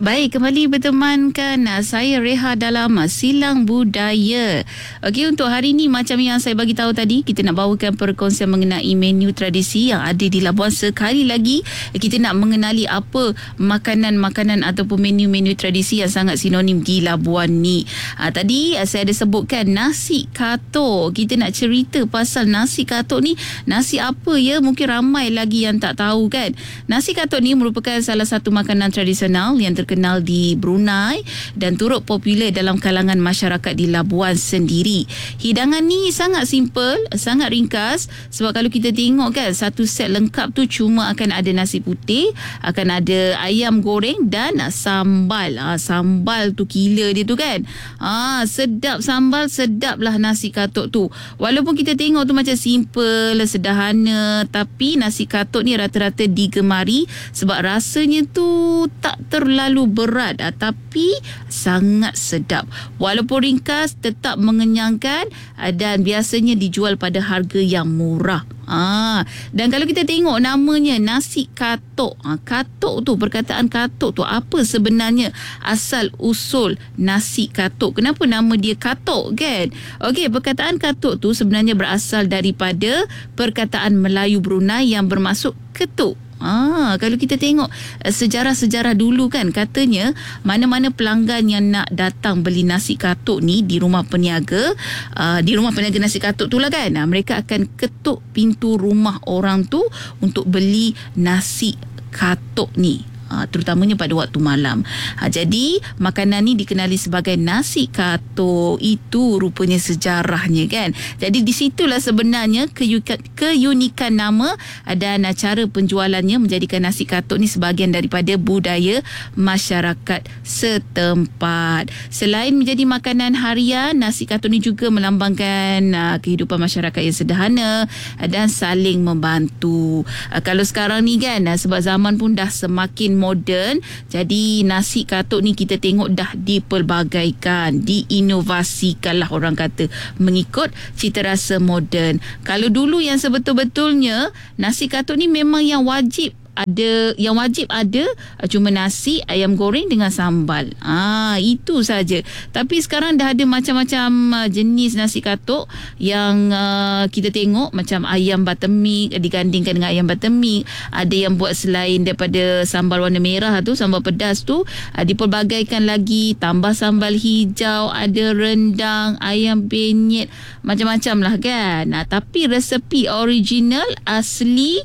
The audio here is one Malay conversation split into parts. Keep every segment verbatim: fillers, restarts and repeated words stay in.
Baik, kembali bertemankan saya Reha dalam Silang Budaya. Okey, untuk hari ini macam yang saya bagi tahu tadi, kita nak bawakan perkongsian mengenai menu tradisi yang ada di Labuan. Sekali lagi kita nak mengenali apa makanan-makanan ataupun menu-menu tradisi yang sangat sinonim di Labuan ni. Ha, tadi saya ada sebutkan nasi katuk. Kita nak cerita pasal nasi katuk ni. Nasi apa ya? Mungkin ramai lagi yang tak tahu kan. Nasi katuk ni merupakan salah satu makanan tradisional yang terkenal di Brunei dan turut popular dalam kalangan masyarakat di Labuan sendiri. Hidangan ni sangat simple, sangat ringkas, sebab kalau kita tengok kan, satu set lengkap tu cuma akan ada nasi putih, akan ada ayam goreng dan sambal. Ha, sambal tu gila dia tu kan. Ha, sedap sambal, sedap lah nasi katuk tu. Walaupun kita tengok tu macam simple, sederhana, tapi nasi katuk ni rata-rata digemari sebab rasanya tu tak terlalu berat, tapi sangat sedap. Walaupun ringkas, tetap mengenyangkan dan biasanya dijual pada harga yang murah. Ah, dan kalau kita tengok namanya nasi katuk, ah, katuk tu, perkataan katuk tu apa sebenarnya asal usul nasi katuk? Kenapa nama dia katuk kan? Okey, perkataan katuk tu sebenarnya berasal daripada perkataan Melayu Brunei yang bermaksud ketuk. Ah, kalau kita tengok sejarah-sejarah dulu kan, katanya mana-mana pelanggan yang nak datang beli nasi katuk ni di rumah peniaga, uh, di rumah peniaga nasi katuk tu lah kan, uh, mereka akan ketuk pintu rumah orang tu untuk beli nasi katuk ni. Ha, terutamanya pada waktu malam. Ha, jadi makanan ni dikenali sebagai nasi katuk. Itu rupanya sejarahnya kan. Jadi di situlah sebenarnya keunikan, keunikan nama dan cara penjualannya menjadikan nasi katuk ni sebahagian daripada budaya masyarakat setempat. Selain menjadi makanan harian, nasi katuk ni juga melambangkan uh, kehidupan masyarakat yang sederhana dan saling membantu. Uh, kalau sekarang ni kan, uh, sebab zaman pun dah semakin moden, jadi nasi katuk ni kita tengok dah dipelbagaikan, diinovasikan lah orang kata, mengikut cita rasa moden. Kalau dulu yang sebetul-betulnya nasi katuk ni memang yang wajib ada, yang wajib ada cuma nasi, ayam goreng dengan sambal. Ah, itu saja. Tapi sekarang dah ada macam-macam uh, jenis nasi katuk yang uh, kita tengok, macam ayam buttermilk digandingkan dengan ayam buttermilk. Ada yang buat selain daripada sambal warna merah tu, sambal pedas tu, uh, dipelbagaikan lagi, tambah sambal hijau, ada rendang, ayam penyet, macam-macam lah kan. Nah, tapi resepi original asli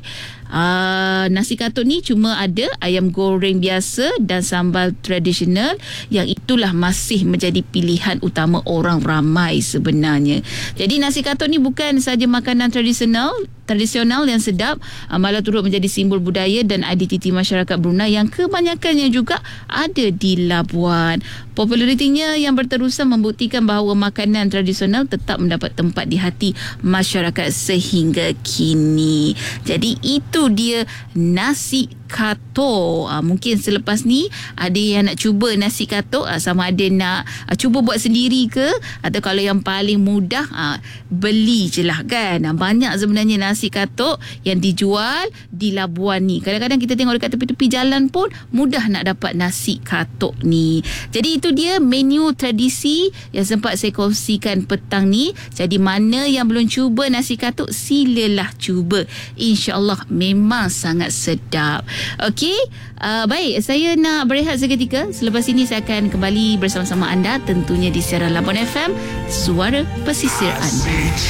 Uh, nasi katuk ni cuma ada ayam goreng biasa dan sambal tradisional, yang itulah masih menjadi pilihan utama orang ramai sebenarnya. Jadi nasi katuk ni bukan saja makanan tradisional tradisional yang sedap, uh, malah turut menjadi simbol budaya dan identiti masyarakat Brunei yang kebanyakannya juga ada di Labuan. Popularitinya yang berterusan membuktikan bahawa makanan tradisional tetap mendapat tempat di hati masyarakat sehingga kini. Jadi itu dia nasi katuk. Ha, mungkin selepas ni ada yang nak cuba nasi katuk, ha, sama ada nak ha, cuba buat sendiri ke, atau kalau yang paling mudah, ha, beli je lah kan. Ha, banyak sebenarnya nasi katuk yang dijual di Labuan ni. Kadang-kadang kita tengok dekat tepi-tepi jalan pun mudah nak dapat nasi katuk ni. Jadi itu dia menu tradisi yang sempat saya kongsikan petang ni. Jadi mana yang belum cuba nasi katuk, silalah cuba. InsyaAllah memang sangat sedap. Okey, uh, baik, saya nak berehat seketika. Selepas ini saya akan kembali bersama-sama anda, tentunya di siaran Labuan F M, Suara Pesisir Anda.